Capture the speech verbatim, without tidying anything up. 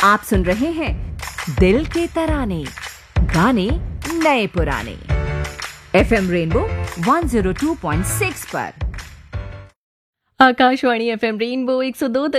आप सुन रहे हैं दिल के तराने, गाने नए पुराने, FM rainbow one zero two point six पर। आकाशवाणी एफएम रेनबो एक सौ दो